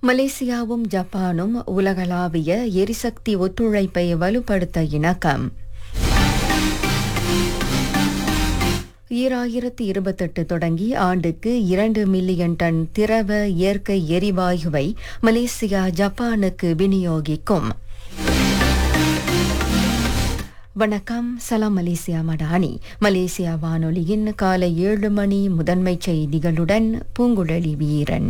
மலேசியாவும் ஜப்பானும் உலகளாவிய எரிசக்தி ஒத்துழைப்பை வலுப்படுத்த இணக்கம். 2028 தொடங்கி ஆண்டுக்கு 2 மில்லியன் டன் திரவ இயற்கை எரிவாயுவை மலேசியா ஜப்பானுக்கு விநியோகிக்கும். வணக்கம், சலாம் மலேசியா மடானி. மலேசியா வானொலியின் காலை 7 மணி முதன்மை செய்திகளுடன் பூங்குழலி வீரன்.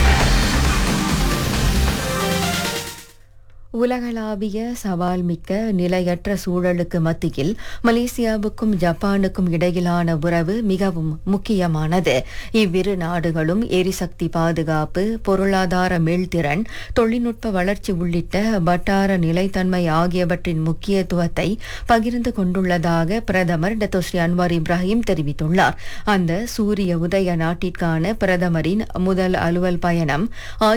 உலகளாவிய சவால் மிக்க நிலையற்ற சூழலுக்கு மத்தியில் மலேசியாவுக்கும் ஜப்பானுக்கும் இடையிலான உறவு மிகவும் முக்கியமானது. இவ்விரு நாடுகளும் எரிசக்தி பாதுகாப்பு, பொருளாதார மீள்திறன், தொழில்நுட்ப வளர்ச்சி உள்ளிட்ட வட்டார நிலைத்தன்மை ஆகியவற்றின் முக்கியத்துவத்தை பகிர்ந்து கொண்டுள்ளதாக பிரதமர் டத்தோஸ்ரீ அன்வார் இப்ராஹிம் தெரிவித்துள்ளார். அந்த சூரிய உதய நாட்டிற்கான பிரதமரின் முதல் அலுவல் பயணம்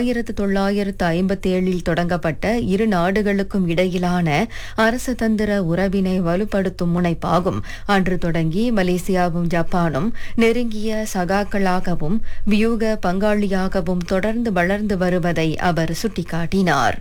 1957 தொடங்கப்பட்ட இரு நாடுகளுக்கும் இடையிலான அரசு தந்திர உறவினை வலுப்படுத்தும் முனைப்பாகும். அன்று தொடங்கி மலேசியாவும் ஜப்பானும் நெருங்கிய சகாக்களாகவும் வியூக பங்காளியாகவும் தொடர்ந்து வளர்ந்து வருவதை அவர் சுட்டிக்காட்டினார்.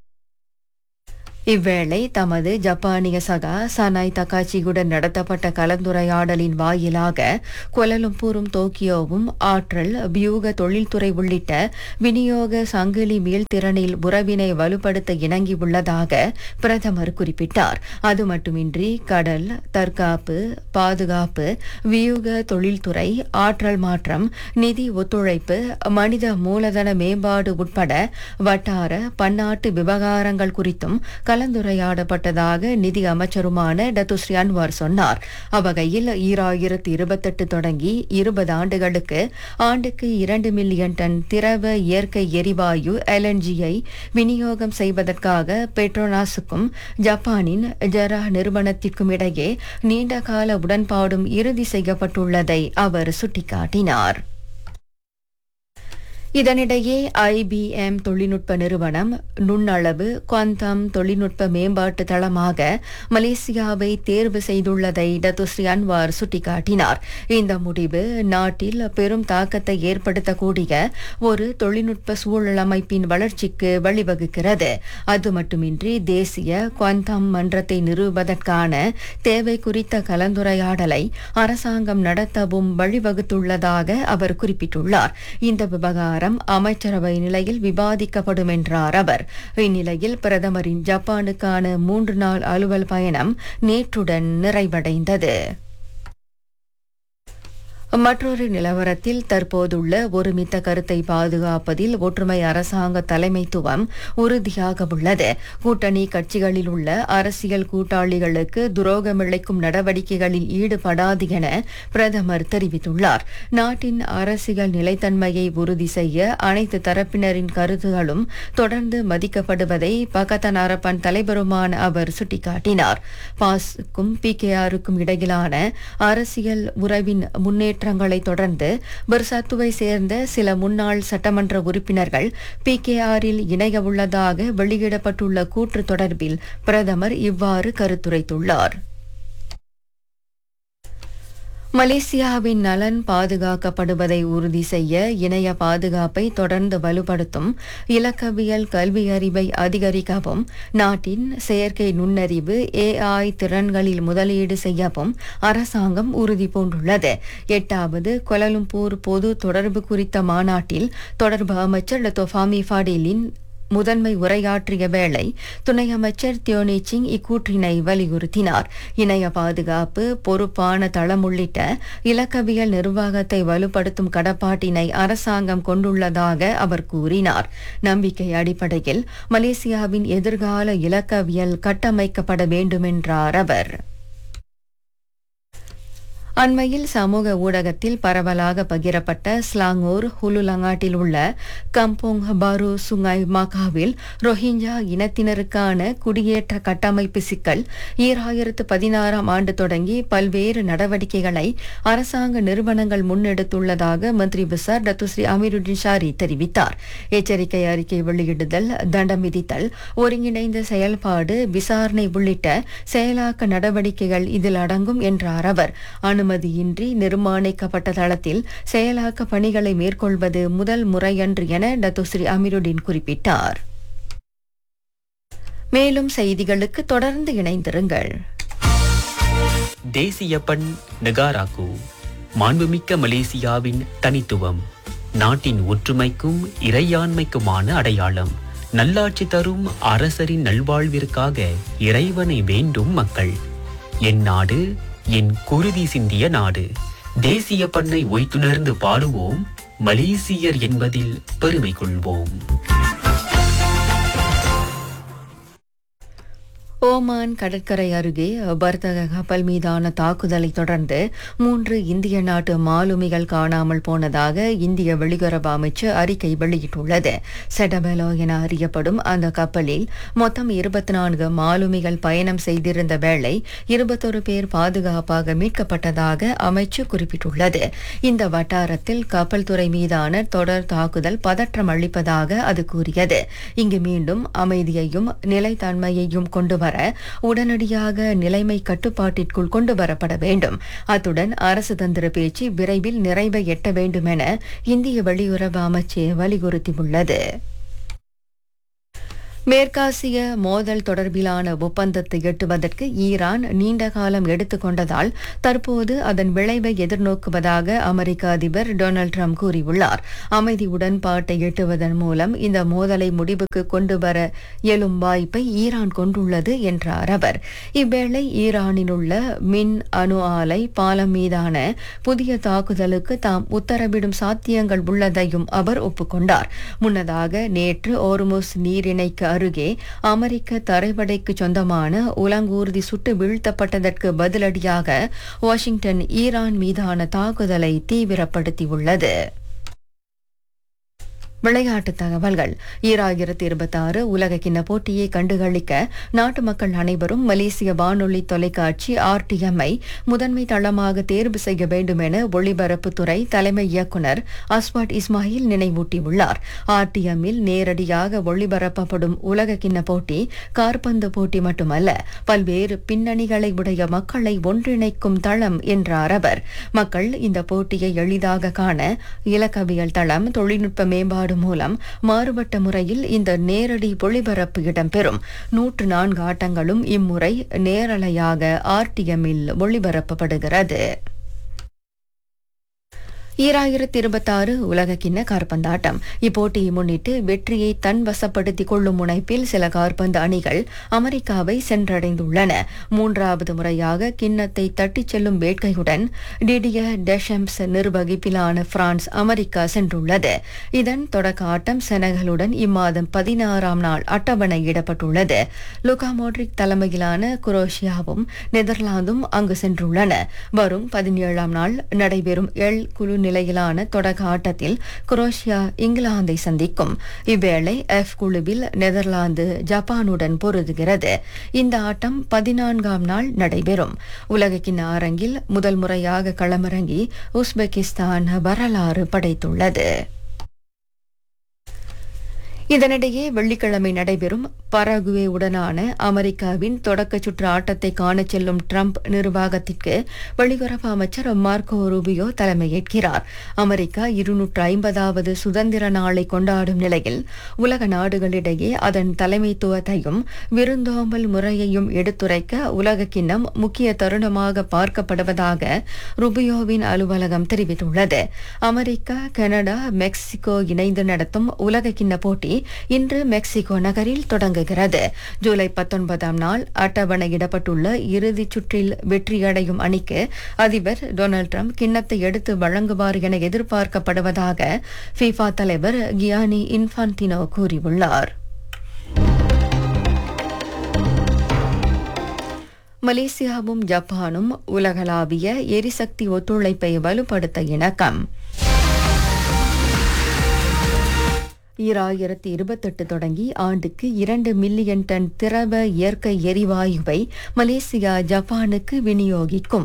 இவ்வேளை தமது ஜப்பானிய சகா சனாய் தக்காச்சியுடன் நடத்தப்பட்ட கலந்துரையாடலின் வாயிலாக கோலாலம்பூரும் டோக்கியோவும் ஆற்றல், வியூக தொழில்துறை உள்ளிட்ட விநியோக சங்கிலி மீள்திறனில் உறவினை வலுப்படுத்த இணங்கியுள்ளதாக பிரதமர் குறிப்பிட்டார். அது மட்டுமின்றி கடல், தற்காப்பு, பாதுகாப்பு, வியூக தொழில்துறை, ஆற்றல் மாற்றம், நிதி ஒத்துழைப்பு, மனித மூலதன மேம்பாடு உட்பட வட்டார பன்னாட்டு விவகாரங்கள் குறித்தும் கலந்துரையாடப்பட்டதாக நிதி அமைச்சருமான டத்தோஸ்ரீ அன்வார் சொன்னார். அவ்வகையில் 2028 தொடங்கி 20 ஆண்டுகளுக்கு ஆண்டுக்கு 2 மில்லியன் டன் திரவ இயற்கை எரிவாயு LNG-ஐ விநியோகம் செய்வதற்காக பெட்ரோனாஸுக்கும் ஜப்பானின் ஜெரா நிறுவனத்திற்கும் இடையே நீண்டகால உடன்பாடும் இறுதி செய்யப்பட்டுள்ளதை அவர் சுட்டிக்காட்டினார். இதனிடையே IBM தொழில்நுட்ப நிறுவனம் நுண்ணளவு குவாண்டம் தொழில்நுட்ப மேம்பாட்டு தளமாக மலேசியாவை தேர்வு செய்துள்ளதை டத்தோஸ்ரீ அன்வார் சுட்டிக்காட்டினார். இந்த முடிவு நாட்டில் பெரும் தாக்கத்தை ஏற்படுத்தக்கூடிய ஒரு தொழில்நுட்ப சூழல் அமைப்பின் வளர்ச்சிக்கு வழிவகுக்கிறது. அது மட்டுமின்றி தேசிய குவாண்டம் மன்றத்தை நிறுவுவதற்கான தேவை குறித்த கலந்துரையாடலை அரசாங்கம் நடத்தவும் வழிவகுத்துள்ளதாக அவர் குறிப்பிட்டுள்ளார். இந்த விவகாரம் அமைச்சரவை நிலையில் விவாதிக்கப்படும் என்றார் அவர். இந்நிலையில் பிரதமரின் ஜப்பானுக்கான 3 நாள் அலுவல் பயணம் நேற்றுடன் நிறைவடைந்தது. மற்றொரு நிலவரத்தில் தற்போதுள்ள ஒருமித்த கருத்தை பாதுகாப்பதில் ஒற்றுமை அரசாங்க தலைமைத்துவம் உறுதியாக உள்ளது. கூட்டணி கட்சிகளில் உள்ள அரசியல் கூட்டாளிகளுக்கு துரோகமிழைக்கும் நடவடிக்கைகளில் ஈடுபடாது என பிரதமர் தெரிவித்துள்ளார். நாட்டின் அரசியல் நிலைத்தன்மையை உறுதி செய்ய அனைத்து தரப்பினரின் கருத்துகளும் தொடர்ந்து மதிக்கப்படுவதை பகத்தன் அரப்பன் தலைவருமான அவர் சுட்டிக்காட்டினார். பாஸுக்கும் PKRக்கும் இடையிலான அரசியல் உறவின் முன்னேற்றங்களை தொடர்ந்து பர்சாத்துவை சேர்ந்த சில முன்னாள் சட்டமன்ற உறுப்பினர்கள் PKRல் இணைய உள்ளதாக வெளியிடப்பட்டுள்ள கூற்று தொடர்பில் பிரதமர் இவ்வாறு கருத்துரைத்துள்ளார். மலேசியாவின் நலன் பாதுகாக்கப்படுவதை உறுதி செய்ய இணைய பாதுகாப்பை தொடர்ந்து வலுப்படுத்தும், இலக்கவியல் கல்வி அறிவை அதிகரிக்கவும், நாட்டின் செயற்கை நுண்ணறிவு AI திறன்களில் முதலீடு செய்யவும் அரசாங்கம் உறுதி பூண்டுள்ளது. 8வது கோலாலம்பூர் பொது தொடர்பு குறித்த மாநாட்டில் தொடர்பு அமைச்சர் டத்தோ ஃபாமி ஃபாடிலின் முதன்மை உரையாற்றிய வேளை துணை அமைச்சர் தியோனி சிங் இக்கூற்றினை வலியுறுத்தினார். இணைய பாதுகாப்பு, பொறுப்பான தளம் உள்ளிட்ட இலக்கவியல் நிர்வாகத்தை வலுப்படுத்தும் கடப்பாட்டினை அரசாங்கம் கொண்டுள்ளதாக அவர் கூறினார். நம்பிக்கை அடிப்படையில் மலேசியாவின் எதிர்கால இலக்கவியல் கட்டமைக்கப்பட வேண்டுமென்றார் அவர். அண்மையில் சமூக ஊடகத்தில் பரவலாக பகிரப்பட்ட ஸ்லாங்கூர் ஹுலுலங்காட்டில் உள்ள கம்போங் பாரு சுங்காய் மாகாவில் ரோஹிஞ்சா இனத்தினருக்கான குடியேற்ற கட்டமைப்பு சிக்கல் 2016ஆம் ஆண்டு தொடங்கி பல்வேறு நடவடிக்கைகளை அரசாங்க நிறுவனங்கள் முன்னெடுத்துள்ளதாக மந்திரி விசார் டத்துஸ்ரீ அமீருddin ஷாரி தெரிவித்தார். எச்சரிக்கை அறிக்கை வெளியிடுதல், தண்டம் விதித்தல், ஒருங்கிணைந்த செயல்பாடு, விசாரணை உள்ளிட்ட செயலாக்க நடவடிக்கைகள் இதில் அடங்கும் என்றார் அவர். அனுமதியின்றி நிர்மாணிக்கப்பட்ட தளத்தில் செயலாக்க பணிகளை மேற்கொள்வது முதல் முறையன்று என டத்துஸ்ரீ அமீருddin குறிப்பிட்டார். மேலும் செய்திகளுக்கு தொடர்ந்து இணைந்திருங்கள். தேசிய பண் நெகாராக்கு மாண்புமிக்க மலேசியாவின் தனித்துவம், நாட்டின் ஒற்றுமைக்கும் இறையாண்மைக்குமான அடையாளம். நல்லாட்சி தரும் அரசரின் நல்வாழ்விற்காக இறைவனை வேண்டும் மக்கள். என் நாடு என் குருதி சிந்திய நாடு. தேசிய பண்ணை ஒய்த்துணர்ந்து பாடுவோம், மலேசியர் என்பதில் பெருமை கொள்வோம். ஓமான் கடற்கரை அருகே வர்த்தக கப்பல் மீதான தாக்குதலை தொடர்ந்து 3 இந்திய நாட்டு மாலுமிகள் காணாமல் போனதாக இந்திய வெளியுறவு அமைச்சு அறிக்கை வெளியிட்டுள்ளது. செடபெலோ என அறியப்படும் அந்த கப்பலில் மொத்தம் 24 மாலுமிகள் பயணம் செய்திருந்த வேளை 21 பேர் பாதுகாப்பாக மீட்கப்பட்டதாக அமைச்சு குறிப்பிட்டுள்ளது. இந்த வட்டாரத்தில் கப்பல் துறை மீதான தொடர் தாக்குதல் பதற்றம் அளிப்பதாக அது கூறியது. இங்கு மீண்டும் அமைதியையும் நிலைத்தன்மையையும் கொண்டுவர உடனடியாக நிலைமை கட்டுப்பாட்டிற்குள் கொண்டு வரப்பட வேண்டும். அத்துடன் அரசு தந்திர பேச்சு விரைவில் நிறைவை எட்ட வேண்டும் என இந்திய வெளியுறவு அமைச்சு வலியுறுத்தியுள்ளது. மேற்காசிய மோதல் தொடர்பிலான ஒப்பந்தத்தை எட்டுவதற்கு ஈரான் நீண்ட காலம் எடுத்துக்கொண்டதால் தற்போது அதன் விளைவை எதிர்நோக்குவதாக அமெரிக்க அதிபர் டொனால்ட் ட்ரம்ப் கூறியுள்ளார். அமைதி உடன்பாட்டை எட்டுவதன் மூலம் இந்த மோதலை முடிவுக்கு கொண்டு வர இயலும் வாய்ப்பை ஈரான் கொண்டுள்ளது என்றார் அவர். இவ்வேளை ஈரானில் உள்ள மின் அணு ஆலை பாலம் மீதான புதிய தாக்குதலுக்கு தாம் உத்தரவிடும் சாத்தியங்கள் உள்ளதையும் அவர் ஒப்புக்கொண்டார். முன்னதாக நேற்று ஓர்முஸ் நீரிணைக்கு அருகே அமெரிக்க தரைப்படைக்கு சொந்தமான உலங்கூர்தி சுட்டு வீழ்த்தப்பட்டதற்கு பதிலடியாக வாஷிங்டன் ஈரான் மீதான தாக்குதலை தீவிரப்படுத்தியுள்ளது. விளையாட்டுத் தகவல்கள். 2026 உலகக்கிண்ண போட்டியை கண்டுகளிக்க நாட்டு மக்கள் அனைவரும் மலேசிய வானொலி தொலைக்காட்சி RTM-ஐ முதன்மை தளமாக தேர்வு செய்ய வேண்டும் என ஒளிபரப்புத்துறை தலைமை இயக்குநர் அஸ்வாட் இஸ்மாயில் நினைவூட்டியுள்ளார். RTM-இல் நேரடியாக ஒளிபரப்பப்படும் உலகக்கிண்ண போட்டி காற்பந்து போட்டி மட்டுமல்ல, பல்வேறு பின்னணிகளை உடைய மக்களை ஒன்றிணைக்கும் தளம் என்றார் அவர். மக்கள் இந்த போட்டியை எளிதாக காண இலக்கவியல் தளம், தொழில்நுட்ப மேம்பாடு மூலம் மாறுபட்ட முறையில் இந்த நேரடி ஒளிபரப்பு இடம்பெறும். 104 ஆட்டங்களும் இம்முறை நேரலையாக RTM-இல் ஒளிபரப்பப்படுகிறது. 2026 உலகக்கிண்ண காற்பந்தாட்டம். இப்போட்டியை முன்னிட்டு வெற்றியை தன் வசப்படுத்திக் கொள்ளும் முனைப்பில் சில காற்பந்து அணிகள் அமெரிக்காவை சென்றடைந்துள்ளன. 3வது முறையாக கிண்ணத்தை தட்டிச் செல்லும் வேட்கையுடன் டிடியர் டெஷம்ஸ் நிர்வகிப்பிலான பிரான்ஸ் அமெரிக்கா சென்றுள்ளது. இதன் தொடக்க ஆட்டம் செனகலுடன் இம்மாதம் 16ஆம் நாள் அட்டவணையிடப்பட்டுள்ளது. லுகா மோட்ரிக் தலைமையிலான குரோஷியாவும் நெதர்லாந்தும் அங்கு சென்றுள்ளன. வரும் 17ஆம் நாள் நடைபெறும் எல் குழு நிலையிலான தொடக்க ஆட்டத்தில் குரோஷியா இங்கிலாந்தை சந்திக்கும். இவ்வேளை எஃப் குழுவில் நெதர்லாந்து ஜப்பானுடன் பொருதுகிறது. இந்த ஆட்டம் 14ஆம் நாள் நடைபெறும். உலகக்கிண்ண அரங்கில் முதல் முறையாக களமிறங்கி உஸ்பெகிஸ்தான் வரலாறு படைத்துள்ளது. இதனிடையே வெள்ளிக்கிழமை நடைபெறும் பராகுவே உடனான அமெரிக்காவின் தொடக்க சுற்று ஆட்டத்தை காணச் செல்லும் ட்ரம்ப் நிர்வாகத்திற்கு வெளியுறவு அமைச்சர் மார்க்கோ ரூபியோ தலைமையேற்கிறார். அமெரிக்கா 250வது சுதந்திர நாளை கொண்டாடும் நிலையில் உலக நாடுகளிடையே அதன் தலைமைத்துவத்தையும் விருந்தோம்பல் முறையையும் எடுத்துரைக்க உலக கிண்ணம் முக்கிய தருணமாக பார்க்கப்படுவதாக ரூபியோவின் அலுவலகம் தெரிவித்துள்ளது. அமெரிக்கா, கனடா, மெக்சிகோ இணைந்து நடத்தும் உலக கிண்ண போட்டி இன்று மெக்சிகோ நகரில் தொடங்குகிறது. ஜூலை 19ஆம் நாள் அட்டவணையிடப்பட்டுள்ள இறுதிச் சுற்றில் வெற்றியடையும் அணிக்கு அதிபர் டொனால்ட் ட்ரம்ப் கிண்ணத்தை எடுத்து வழங்குவார் என எதிர்பார்க்கப்படுவதாக FIFA தலைவர் கியானி இன்ஃபான்டினோ கூறியுள்ளார். மலேசியாவும் ஜப்பானும் உலகளாவிய எரிசக்தி ஒத்துழைப்பை வலுப்படுத்த இணக்கம். 2028 தொடங்கி ஆண்டுக்கு 2 மில்லியன் டன் திரவ இயற்கை எரிவாயுவை மலேசியா ஜப்பானுக்கு விநியோகிக்கும்.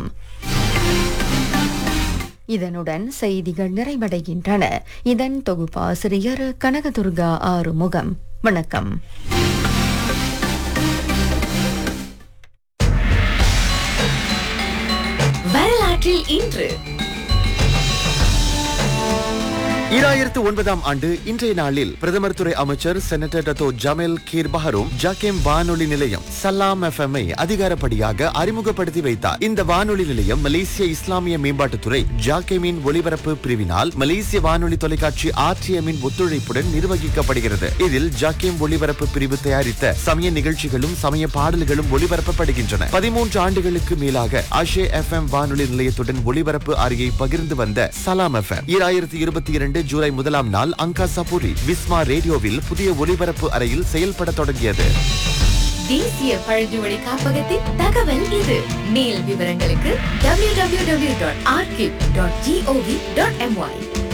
இதனுடன் செய்திகள் நிறைவடைகின்றன. இதன் தொகுப்பாசிரியர் கனகதுர்கா ஆறுமுகம். வணக்கம். வரலாற்று வரலாற்றில் இன்று. 2009 ஆண்டு இன்றைய நாளில் பிரதமர் துறை அமைச்சர் செனட்டர் டத்தோ ஜமேல் கீர் பஹரும் ஜாக்கேம் வானொலி நிலையம் சலாம் FM ஐ அதிகாரப்படியாக அறிமுகப்படுத்தி வைத்தார். இந்த வானொலி நிலையம் மலேசிய இஸ்லாமிய மேம்பாட்டுத்துறை ஜாக்கேமின் ஒலிபரப்பு பிரிவினால் மலேசிய வானொலி தொலைக்காட்சி RTM-இன் ஒத்துழைப்புடன் நிர்வகிக்கப்படுகிறது. இதில் ஜாக்கேம் ஒலிபரப்பு பிரிவு தயாரித்த சமய நிகழ்ச்சிகளும் சமய பாடல்களும் ஒலிபரப்பப்படுகின்றன. 13 ஆண்டுகளுக்கு மேலாக ஆஷே FM வானொலி நிலையத்துடன் ஒலிபரப்பு அறையை பகிர்ந்து வந்த சலாம் FM 2022 ஜூலை 1ஆம் நாள் அங்காசாபுரி விஸ்மா ரேடியோவில் புதிய ஒலிபரப்பு அறையில் செயல்பட தொடங்கியது. தேசிய பழங்குடி காப்பகத்தின் தகவல் இது. மேல் விவரங்களுக்கு www.archive.gov.my